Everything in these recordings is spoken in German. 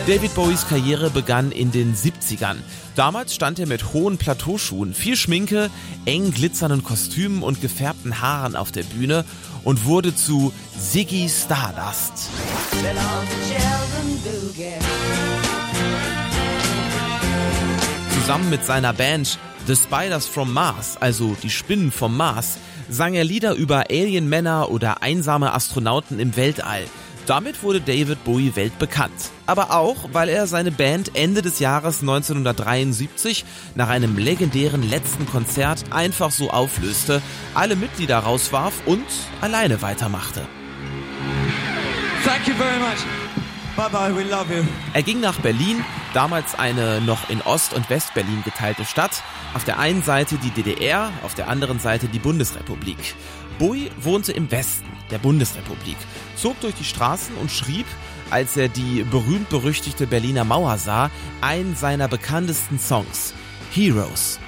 David Bowies Karriere begann in den 70ern. Damals stand er mit hohen Plateauschuhen, viel Schminke, eng glitzernden Kostümen und gefärbten Haaren auf der Bühne und wurde zu Ziggy Stardust. Zusammen mit seiner Band The Spiders from Mars, also die Spinnen vom Mars, sang er Lieder über Alienmänner oder einsame Astronauten im Weltall. Damit wurde David Bowie weltbekannt. Aber auch, weil er seine Band Ende des Jahres 1973 nach einem legendären letzten Konzert einfach so auflöste, alle Mitglieder rauswarf und alleine weitermachte. Thank you very much. Bye bye, we love you. Er ging nach Berlin, damals eine noch in Ost- und West-Berlin geteilte Stadt. Auf der einen Seite die DDR, auf der anderen Seite die Bundesrepublik. Bowie wohnte im Westen der Bundesrepublik, zog durch die Straßen und schrieb, als er die berühmt-berüchtigte Berliner Mauer sah, einen seiner bekanntesten Songs, Heroes.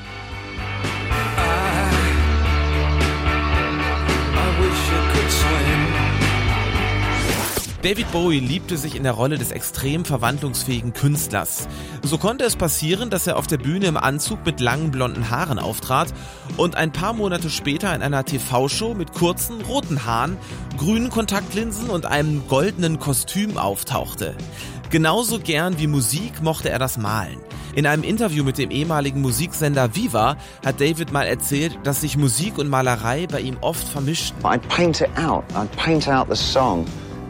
David Bowie liebte sich in der Rolle des extrem verwandlungsfähigen Künstlers. So konnte es passieren, dass er auf der Bühne im Anzug mit langen blonden Haaren auftrat und ein paar Monate später in einer TV-Show mit kurzen roten Haaren, grünen Kontaktlinsen und einem goldenen Kostüm auftauchte. Genauso gern wie Musik mochte er das Malen. In einem Interview mit dem ehemaligen Musiksender Viva hat David mal erzählt, dass sich Musik und Malerei bei ihm oft vermischten. I'd paint it out. I'd paint out the song.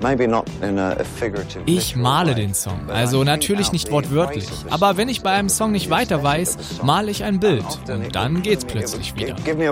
Ich male den Song, also natürlich nicht wortwörtlich. Aber wenn ich bei einem Song nicht weiter weiß, male ich ein Bild und dann geht's plötzlich wieder.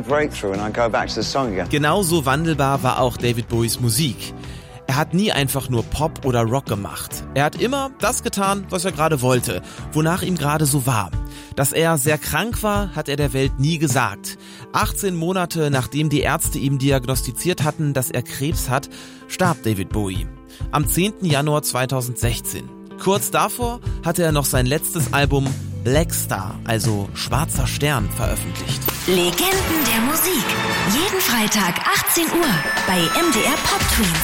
Genauso wandelbar war auch David Bowies Musik. Er hat nie einfach nur Pop oder Rock gemacht. Er hat immer das getan, was er gerade wollte, wonach ihm gerade so war. Dass er sehr krank war, hat er der Welt nie gesagt. 18 Monate nachdem die Ärzte ihm diagnostiziert hatten, dass er Krebs hat, starb David Bowie. Am 10. Januar 2016. Kurz davor hatte er noch sein letztes Album Black Star, also Schwarzer Stern, veröffentlicht. Legenden der Musik. Jeden Freitag 18 Uhr bei MDR Pop Twins.